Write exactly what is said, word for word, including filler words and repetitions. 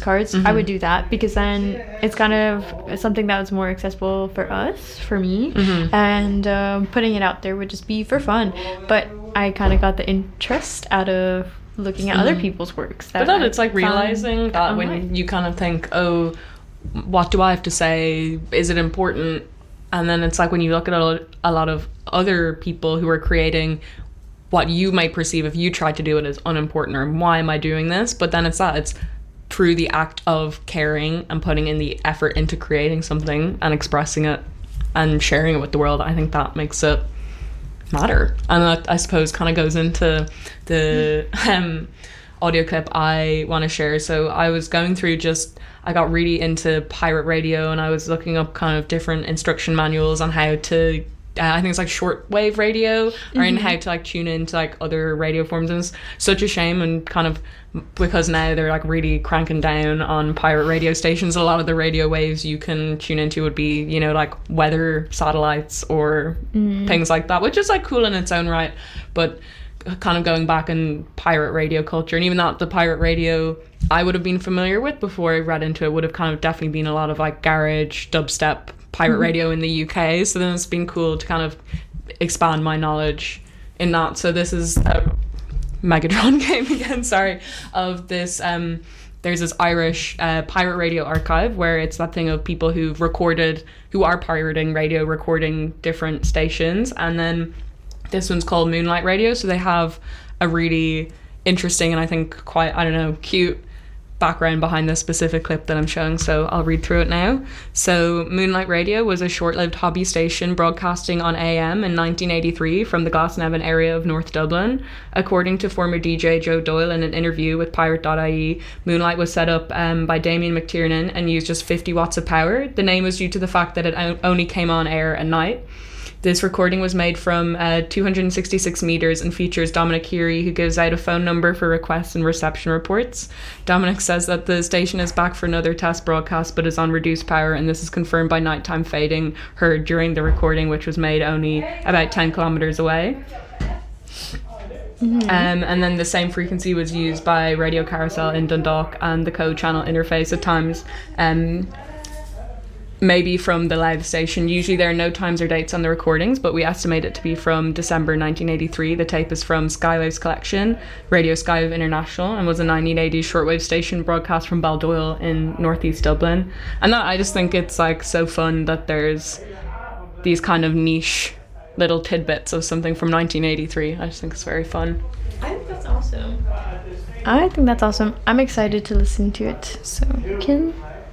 postcards, Mm-hmm. I would do that because then it's kind of something that was more accessible for us, for me, Mm-hmm. and um, putting it out there would just be for fun. But I kind of got the interest out of looking at other people's works. But then I it's like found realizing that when online. you kind of think, oh, what do I have to say? Is it important? And then it's like when you look at a lot, a lot of other people who are creating what you might perceive if you tried to do it as unimportant, or why am I doing this? But then it's that, it's through the act of caring and putting in the effort into creating something and expressing it and sharing it with the world. I think that makes it matter. And that, I suppose, kind of goes into the um, audio clip I want to share. So I was going through just, I got really into pirate radio, and I was looking up kind of different instruction manuals on how to, uh, I think it's like shortwave radio, mm-hmm. or in how to like tune into like other radio forms. And it's such a shame, and kind of because now they're like really cranking down on pirate radio stations. A lot of the radio waves you can tune into would be, you know, like weather satellites or mm. things like that, which is like cool in its own right. But kind of going back in pirate radio culture, and even that the pirate radio I would have been familiar with before I read into it would have kind of definitely been a lot of like garage, dubstep, pirate mm-hmm. radio in the U K. So then it's been cool to kind of expand my knowledge in that. So this is a Megatron game again, sorry, of this, um, there's this Irish uh, pirate radio archive where it's that thing of people who've recorded, who are pirating radio, recording different stations. And then this one's called Moonlight Radio. So they have a really interesting and I think quite, I don't know, cute background behind this specific clip that I'm showing, so I'll read through it now. So Moonlight Radio was a short-lived hobby station broadcasting on A M in nineteen eighty-three from the Glasnevin area of North Dublin. According to former D J Joe Doyle in an interview with pirate dot I E, Moonlight was set up um, by Damien McTiernan and used just fifty watts of power. The name was due to the fact that it o- only came on air at night. This recording was made from uh, two hundred sixty-six meters and features Dominic Keary, who gives out a phone number for requests and reception reports. Dominic says that the station is back for another test broadcast but is on reduced power, and this is confirmed by nighttime fading heard during the recording, which was made only about ten kilometers away. Mm-hmm. Um, and then the same frequency was used by Radio Carousel in Dundalk and the code channel interface at times. Um, maybe from the Louth station. Usually there are no times or dates on the recordings, but we estimate it to be from December nineteen eighty-three. The tape is from Skywave's collection, Radio Skywave International, and was a nineteen eighties shortwave station broadcast from Baldoyle in northeast Dublin. And that, I just think it's like so fun that there's these kind of niche little tidbits of something from nineteen eighty-three. I just think it's very fun. I think that's awesome. I think that's awesome. I'm excited to listen to it. So, can